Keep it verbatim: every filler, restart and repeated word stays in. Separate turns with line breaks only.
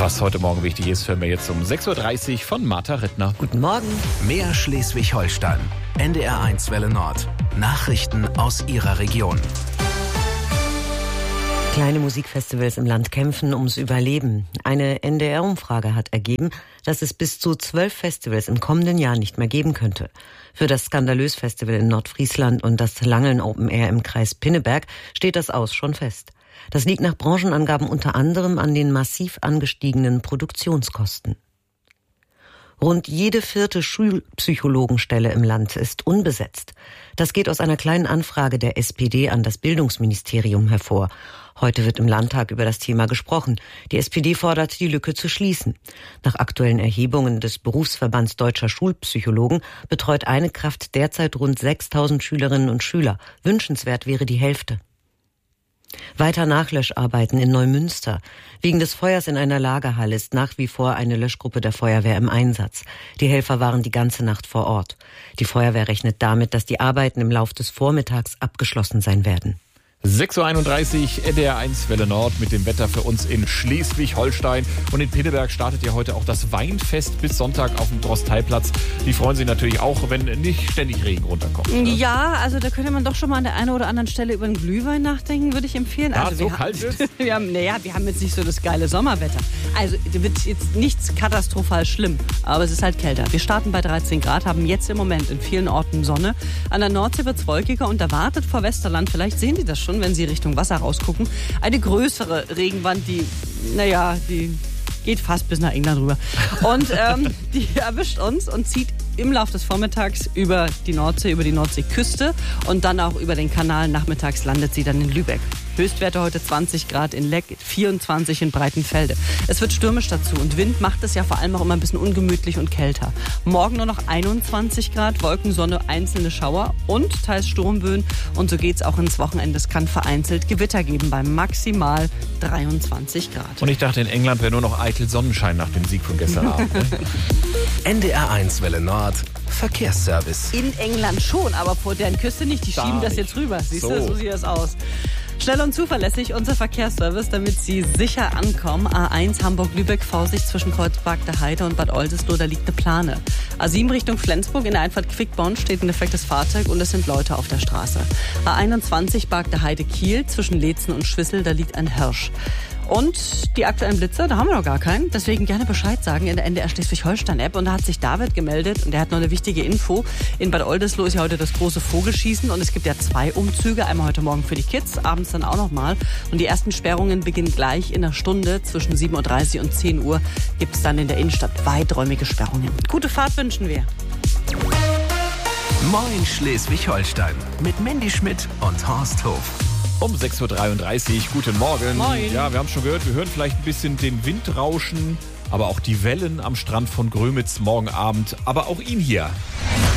Was heute Morgen wichtig ist, hören wir jetzt um sechs Uhr dreißig von Martha Rittner.
Guten Morgen.
Mehr Schleswig-Holstein. N D R eins Welle Nord. Nachrichten aus Ihrer Region.
Kleine Musikfestivals im Land kämpfen ums Überleben. Eine N D R-Umfrage hat ergeben, dass es bis zu zwölf Festivals im kommenden Jahr nicht mehr geben könnte. Für das Skandalös-Festival in Nordfriesland und das Langeln Open Air im Kreis Pinneberg steht das Aus schon fest. Das liegt nach Branchenangaben unter anderem an den massiv angestiegenen Produktionskosten. Rund jede vierte Schulpsychologenstelle im Land ist unbesetzt. Das geht aus einer kleinen Anfrage der S P D an das Bildungsministerium hervor. Heute wird im Landtag über das Thema gesprochen. Die S P D fordert, die Lücke zu schließen. Nach aktuellen Erhebungen des Berufsverbands Deutscher Schulpsychologen betreut eine Kraft derzeit rund sechstausend Schülerinnen und Schüler. Wünschenswert wäre die Hälfte. Weiter Nachlöscharbeiten in Neumünster. Wegen des Feuers in einer Lagerhalle ist nach wie vor eine Löschgruppe der Feuerwehr im Einsatz. Die Helfer waren die ganze Nacht vor Ort. Die Feuerwehr rechnet damit, dass die Arbeiten im Lauf des Vormittags abgeschlossen sein werden.
sechs Uhr einunddreißig, N D R eins Welle Nord mit dem Wetter für uns in Schleswig-Holstein. Und in Pinneberg startet ja heute auch das Weinfest bis Sonntag auf dem Drosteiplatz. Die freuen sich natürlich auch, wenn nicht ständig Regen runterkommt. Ne?
Ja, also da könnte man doch schon mal an der einen oder anderen Stelle über den Glühwein nachdenken, würde ich empfehlen.
Ja,
also
so
wir
kalt
haben,
ist?
wir haben, naja, wir haben jetzt nicht so das geile Sommerwetter. Also wird jetzt nichts katastrophal schlimm, aber es ist halt kälter. Wir starten bei dreizehn Grad, haben jetzt im Moment in vielen Orten Sonne. An der Nordsee wird es wolkiger und erwartet vor Westerland, vielleicht sehen Sie das schon, wenn Sie Richtung Wasser rausgucken, eine größere Regenwand, die, naja, die geht fast bis nach England rüber. Und ähm, die erwischt uns und zieht im Laufe des Vormittags über die Nordsee, über die Nordseeküste und dann auch über den Kanal. Nachmittags landet sie dann in Lübeck. Höchstwerte heute zwanzig Grad in Leck, vierundzwanzig in Breitenfelde. Es wird stürmisch dazu und Wind macht es ja vor allem auch immer ein bisschen ungemütlich und kälter. Morgen nur noch einundzwanzig Grad, Wolken, Sonne, einzelne Schauer und teils Sturmböen. Und so geht's auch ins Wochenende. Es kann vereinzelt Gewitter geben bei maximal dreiundzwanzig Grad.
Und ich dachte, in England wäre nur noch eitel Sonnenschein nach dem Sieg von gestern Abend. Ne?
N D R eins Welle Nord. Verkehrsservice.
In England schon, aber vor deren Küste nicht. Die
Da
schieben das
nicht.
jetzt rüber. Siehst
So.
du, so sieht das aus. Schnell und zuverlässig unser Verkehrsservice, damit Sie sicher ankommen. A eins Hamburg-Lübeck, Vorsicht zwischen Kreuzberg der Heide und Bad Oldesloe, da liegt eine Plane. A sieben Richtung Flensburg, in der Einfahrt Quickborn steht ein defektes Fahrzeug und es sind Leute auf der Straße. A einundzwanzig Barg der Heide Kiel, zwischen Leetzen und Schwissel, da liegt ein Hirsch. Und die aktuellen Blitzer, da haben wir noch gar keinen. Deswegen gerne Bescheid sagen in der N D R Schleswig-Holstein-App. Und da hat sich David gemeldet und der hat noch eine wichtige Info. In Bad Oldesloe ist ja heute das große Vogelschießen und es gibt ja zwei Umzüge. Einmal heute Morgen für die Kids, abends dann auch nochmal. Und die ersten Sperrungen beginnen gleich in einer Stunde. Zwischen sieben Uhr dreißig und zehn Uhr gibt es dann in der Innenstadt weiträumige Sperrungen. Gute Fahrt wünschen wir.
Moin Schleswig-Holstein. Mit Mandy Schmidt und Horst Hof.
Um sechs Uhr dreiunddreißig, guten Morgen.
Moin.
Ja, wir haben es schon gehört, wir hören vielleicht ein bisschen den Wind rauschen, aber auch die Wellen am Strand von Grömitz morgen Abend, aber auch ihn hier.